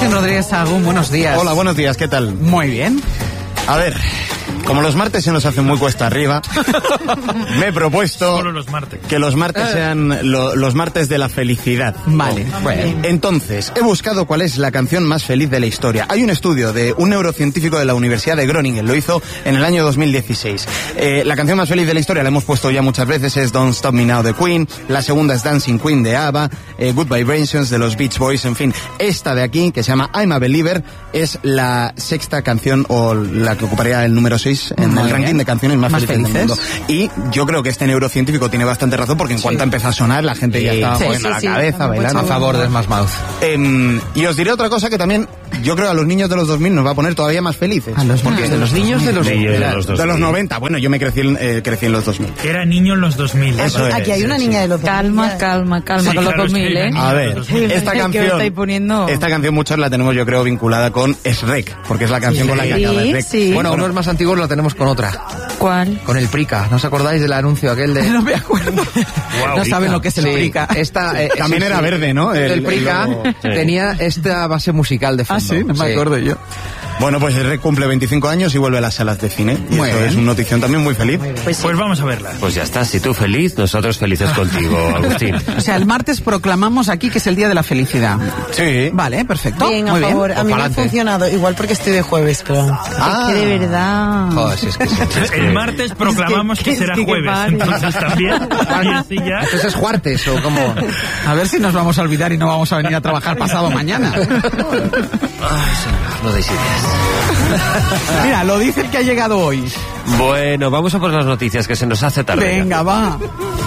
Agustín Rodríguez Sagún, buenos días. Hola, buenos días, ¿qué tal? Muy bien. A ver, como los martes se nos hacen muy cuesta arriba, me he propuesto Solo los martes. que los martes sean los martes de la felicidad. Vale, Bueno, entonces, he buscado cuál es la canción más feliz de la historia. Hay un estudio de un neurocientífico de la Universidad de Groningen, lo hizo en el año 2016. La canción más feliz de la historia la hemos puesto ya muchas veces, es Don't Stop Me Now de Queen, la segunda es Dancing Queen de ABBA, Good Vibrations de los Beach Boys, en fin. Esta de aquí, que se llama I'm a Believer, es la sexta canción, o la que ocuparía el número 6 en el ranking de canciones más felices del mundo. Y yo creo que este neurocientífico tiene bastante razón, porque en cuanto empezó a sonar, la gente ya estaba moviendo la cabeza, bailando. A favor de Smash Mouth. Y os diré otra cosa que también yo creo a los niños de los 2000 nos va a poner todavía más felices. A los porque de los niños de los de los 90. Bueno, yo me crecí en los 2000. Era niño en los 2000. Eso es. Aquí hay una niña de los 2000. Calma Sí, con los claro, 2000, ¿eh? A ver, esta ¿Qué me canción, estáis poniendo? esta canción muchos la tenemos, yo creo, vinculada con Shrek, porque es la canción con la que acaba Shrek. Sí. Bueno, unos más antiguos lo tenemos con otra. ¿Cuál? Con el Prica. ¿No os acordáis del anuncio aquel de...? No me acuerdo. Wow, No saben lo que es el Prica. Esta, También era verde, ¿no? El Prica logo. tenía esta base musical de fondo. Ah, sí, no me acuerdo yo. Bueno, pues Shrek cumple 25 años y vuelve a las salas de cine. Y Muy eso bien. es una notición también muy feliz. Pues vamos a verla. Pues ya está, si tú feliz, nosotros felices contigo, Agustín. O sea, el martes proclamamos aquí que es el día de la felicidad. Sí. Vale, perfecto. Bien, a Muy favor. bien. A mí me ha pa'lante. funcionado. Igual porque estoy de jueves, pero... Es que de verdad. Joder, si es que sí. El martes proclamamos que será que jueves, vale. entonces también. Y así ya. Entonces es Juartes, o como... A ver si nos vamos a olvidar y no vamos a venir a trabajar pasado mañana. Ay, señor, no deis ideas. Mira, lo dicen que ha llegado hoy. Bueno, vamos a por las noticias, que se nos hace tarde. Venga, va.